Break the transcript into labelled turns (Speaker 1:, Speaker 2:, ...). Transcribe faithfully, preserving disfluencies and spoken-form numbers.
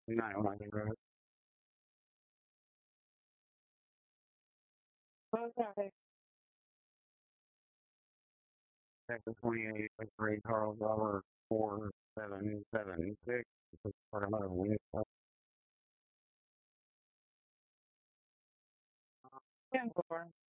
Speaker 1: nine Wyoming Road. Okay. Texas twenty-eight, three, Charles Robert, four seven seven six. This is part of my win. ten four.